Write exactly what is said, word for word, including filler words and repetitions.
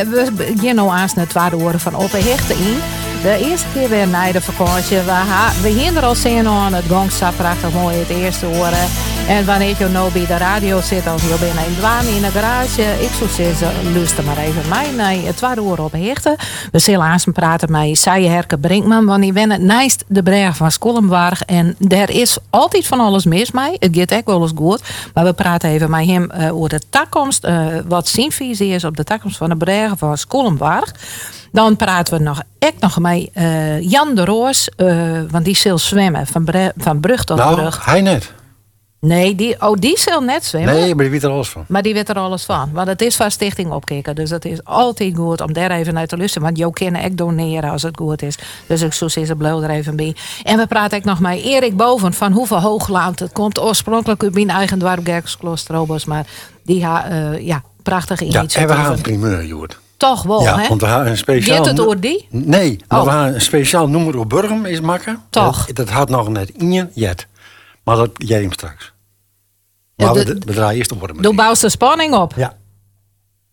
we beginnen nou aan het tweede oren van Opperhechten in. De eerste keer weer na de vakantie. We, ha- we hier er al zin aan. Het gong staat prachtig mooi het eerste oren. En wanneer je nou bij de radio zit of je bent in dwaan in de garage. Ik zou zeggen, luister maar even mij naar het tweede oren Opperhechten. We zullen aan praten met Sije Herke Brinkman. Want die wennen naast de brug van Skollenbarg. En daar is altijd van alles mis mee. Het gaat echt wel eens goed. Maar we praten even met hem uh, over de toekomst. Uh, wat zijn visie is op de toekomst van de brug van Skollenbarg. Dan praten we nog echt nog met uh, Jan de Roos. Uh, want die zal zwemmen van, bre- van brug tot nou, brug. hij net. Nee, die, oh, die zal net zwemmen. Nee, maar die weet er alles van. Maar die weet er alles van. Want het is van Stichting Opkikken. Dus het is altijd goed om daar even naar te luisteren. Want jou kan echt doneren als het goed is. Dus ik zou zeggen, blijf er even bij. En we praten ook nog met Erik Boven van Hoeve Hoogland. Het komt oorspronkelijk uit mijn eigen dorp Gerkskloster. Maar die ha, uh, ja, prachtige Ja, initiatieven. en we gaan een primeur, Joert. Toch wel, Ja, hè? want we gaan een speciaal... Gaat het no- door die? Nee, maar Oh. we gaan een speciaal nummer op Burgum is maken. Toch? Dat, dat had nog net in jet. Maar dat jij hem straks. Ja, Maar de- we, we draaien eerst op Burgum. Doe bouwst de spanning op. Ja.